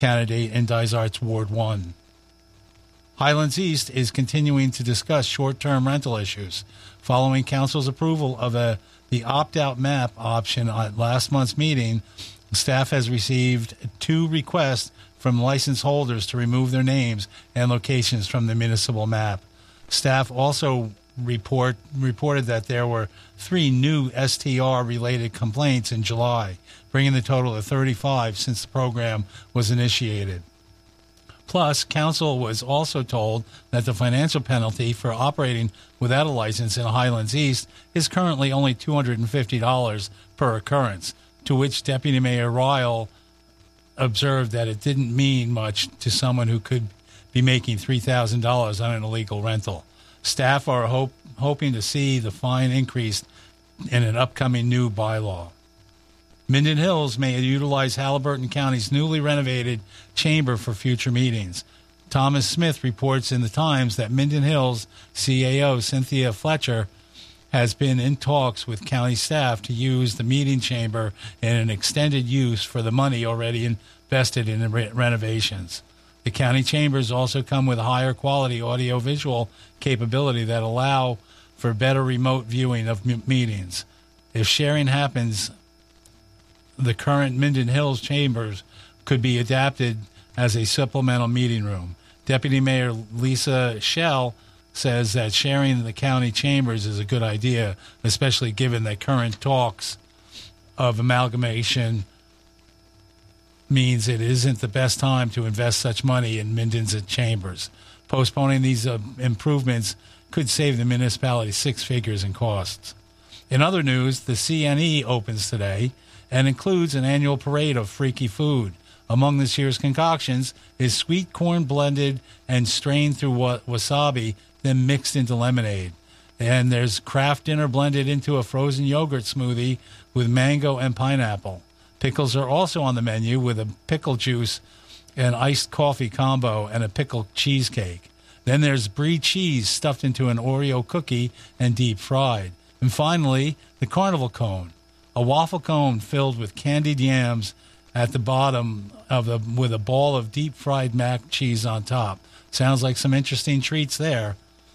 candidate in Dysart's Ward 1. Highlands East is continuing to discuss short-term rental issues. Following council's approval of the opt-out map option at last month's meeting, staff has received 2 requests from license holders to remove their names and locations from the municipal map. Staff also reported that there were 3 new STR-related complaints in July, bringing the total to 35 since the program was initiated. Plus, council was also told that the financial penalty for operating without a license in Highlands East is currently only $250 per occurrence, to which Deputy Mayor Ryle observed that it didn't mean much to someone who could be making $3,000 on an illegal rental. Staff are hoping to see the fine increased in an upcoming new bylaw. Minden Hills may utilize Halliburton County's newly renovated chamber for future meetings. Thomas Smith reports in the Times that Minden Hills CAO Cynthia Fletcher has been in talks with county staff to use the meeting chamber in an extended use for the money already invested in the renovations. The county chambers also come with a higher quality audio-visual capability that allow for better remote viewing of meetings. If sharing happens, the current Minden Hills chambers could be adapted as a supplemental meeting room. Deputy Mayor Lisa Schell says that sharing the county chambers is a good idea, especially given that current talks of amalgamation means it isn't the best time to invest such money in Minden's chambers. Postponing these improvements could save the municipality 6 figures in costs. In other news, the CNE opens today and includes an annual parade of freaky food. Among this year's concoctions is sweet corn blended and strained through wasabi, then mixed into lemonade. And there's craft dinner blended into a frozen yogurt smoothie with mango and pineapple. Pickles are also on the menu with a pickle juice, an iced coffee combo, and a pickle cheesecake. Then there's brie cheese stuffed into an Oreo cookie and deep fried. And finally, the carnival cone, a waffle cone filled with candied yams at the bottom with a ball of deep fried mac cheese on top. Sounds like some interesting treats there.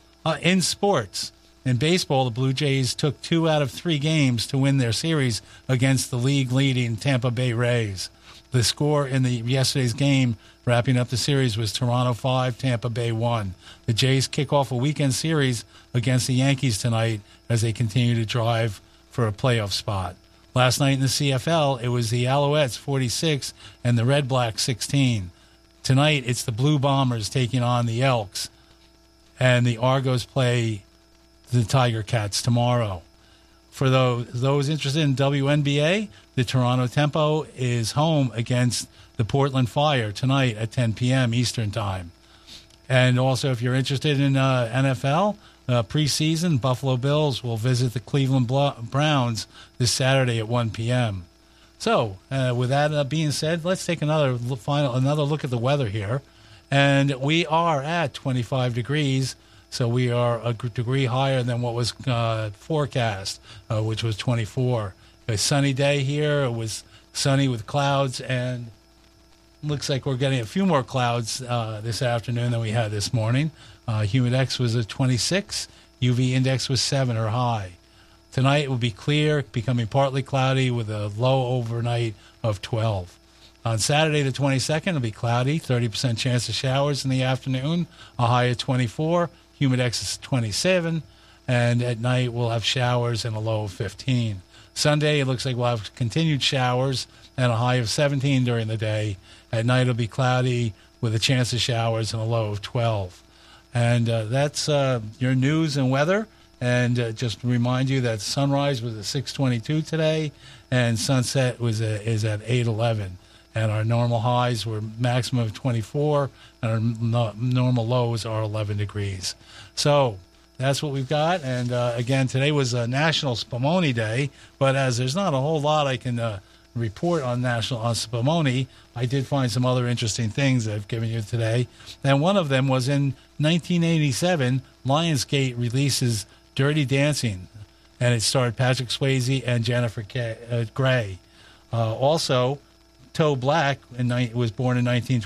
In sports, in baseball, the Blue Jays took 2 out of 3 games to win their series against the league-leading Tampa Bay Rays. The score in yesterday's game, wrapping up the series, was Toronto 5, Tampa Bay 1. The Jays kick off a weekend series against the Yankees tonight as they continue to drive for a playoff spot. Last night in the CFL, it was the Alouettes 46 and the Red Blacks 16. Tonight, it's the Blue Bombers taking on the Elks, and the Argos play the Tiger Cats tomorrow. For those interested in WNBA, the Toronto Tempo is home against the Portland Fire tonight at 10 p.m. Eastern Time. And also, if you're interested in NFL, preseason, Buffalo Bills will visit the Cleveland Browns this Saturday at 1 p.m. So, with that being said, let's take another look at the weather here. And we are at 25 degrees, so we are a degree higher than what was forecast, which was 24. A sunny day here. It was sunny with clouds, and looks like we're getting a few more clouds this afternoon than we had this morning. Humidex was at 26. UV index was 7 or high. Tonight it will be clear, becoming partly cloudy with a low overnight of 12. On Saturday the 22nd, it'll be cloudy, 30% chance of showers in the afternoon, a high of 24. Humidex is 27. And at night we'll have showers and a low of 15. Sunday, it looks like we'll have continued showers and a high of 17 during the day. At night it'll be cloudy with a chance of showers and a low of 12. And that's your news and weather. And just to remind you that sunrise was at 6:22 today, and sunset is at 8:11. And our normal highs were maximum of 24, and our normal lows are 11 degrees. So that's what we've got. And again, today was National Spumoni Day, but as there's not a whole lot I can report on Spumoni, I did find some other interesting things that I've given you today. And one of them was in 1987, Lionsgate releases Dirty Dancing, and it starred Patrick Swayze and Jennifer Grey. Also, Toe Black was born in 1920.